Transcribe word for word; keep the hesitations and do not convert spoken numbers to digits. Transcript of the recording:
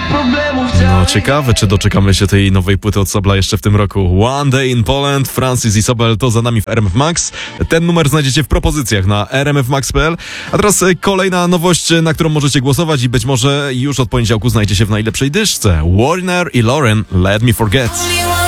No ciekawe, czy doczekamy się tej nowej płyty od Sabla jeszcze w tym roku. One Day in Poland, Francis i Sobel to za nami w R M F Max. Ten numer znajdziecie w propozycjach na r m f max kropka p l. A teraz kolejna nowość, na którą możecie głosować i być może już od poniedziałku znajdzie się w najlepszej dyszce. Warner i Lauren, Let Me Forget.